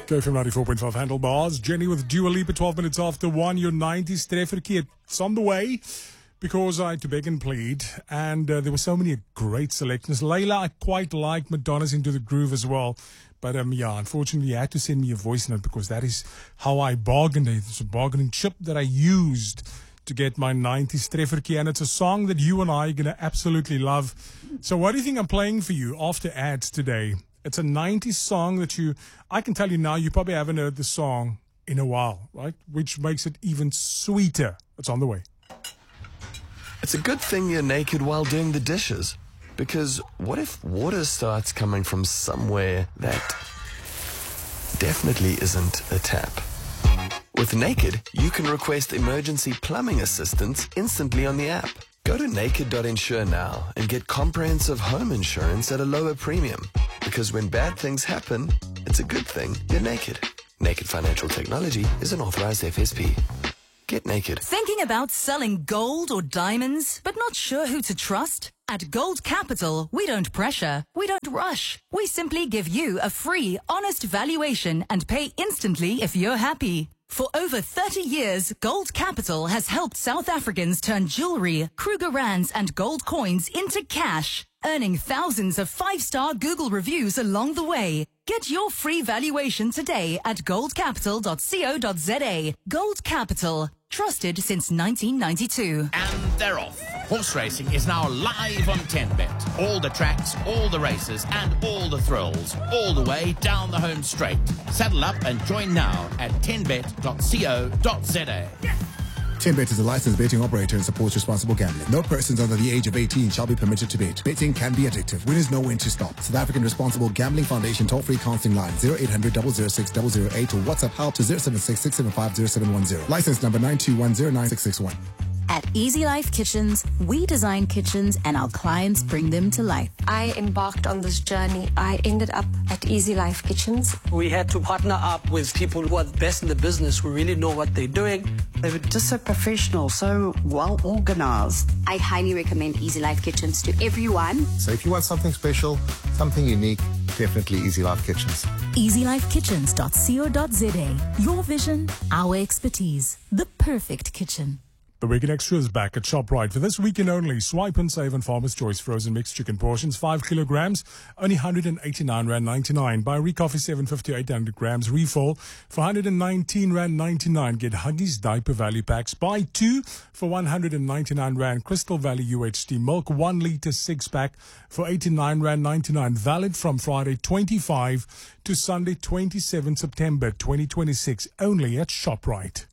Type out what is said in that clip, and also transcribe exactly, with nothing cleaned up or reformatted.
K F M ninety-four point five Handlebars. Jenny with Dua Lipa, twelve minutes after one. Your nineties treffertjie. It's on the way because I had to beg and plead. And uh, there were so many great selections. Layla, I quite like Madonna's Into the Groove as well. But um, yeah, unfortunately, you had to send me a voice note because that is how I bargained. It's a bargaining chip that I used to get my nineties treffertjie. And it's a song that you and I are going to absolutely love. So what do you think I'm playing for you after ads today? It's a nineties song that you, I can tell you now, you probably haven't heard the song in a while, right? Which makes it even sweeter. It's on the way. It's a good thing you're naked while doing the dishes. Because what if water starts coming from somewhere that definitely isn't a tap? With Naked, you can request emergency plumbing assistance instantly on the app. Go to naked dot insure now and get comprehensive home insurance at a lower premium. Because when bad things happen, it's a good thing you're naked. Naked Financial Technology is an authorized F S P. Get naked. Thinking about selling gold or diamonds, but not sure who to trust? At Gold Capital, we don't pressure, we don't rush. We simply give you a free, honest valuation and pay instantly if you're happy. For over thirty years, Gold Capital has helped South Africans turn jewelry, Kruger Rands and gold coins into cash, earning thousands of five-star Google reviews along the way. Get your free valuation today at gold capital dot co dot za. Gold Capital, trusted since nineteen ninety-two. And they're off. Horse racing is now live on ten bet. All the tracks, all the races, and all the thrills, all the way down the home straight. Saddle up and join now at ten bet dot co dot za. ten bet is a licensed betting operator and supports responsible gambling. No persons under the age of eighteen shall be permitted to bet. Betting can be addictive. Winners know when to stop. South African Responsible Gambling Foundation toll-free counseling line zero eight hundred, double oh six, double oh eight or WhatsApp help to zero seven six, six seven five, zero seven one zero. License number nine two one zero nine six six one. At Easy Life Kitchens, we design kitchens and our clients bring them to life. I embarked on this journey. I ended up at Easy Life Kitchens. We had to partner up with people who are the best in the business, who really know what they're doing. They were just so professional, so well organized. I highly recommend Easy Life Kitchens to everyone. So if you want something special, something unique, definitely Easy Life Kitchens. easy life kitchens dot co dot za. Your vision, our expertise. The perfect kitchen. The Weekend Extra is back at ShopRite. For this weekend only, swipe and save on Farmer's Choice frozen mixed chicken portions, five kilograms, only one hundred eighty-nine rand ninety-nine. Buy Recoffee seven fifty, eight hundred grams refill for one hundred nineteen rand ninety-nine. Get Huggies diaper value packs. Buy two for one hundred ninety-nine rand. Crystal Valley U H T milk, one liter six pack for eighty-nine rand ninety-nine. Valid from Friday twenty-fifth to Sunday twenty-seventh September twenty twenty-six. Only at ShopRite.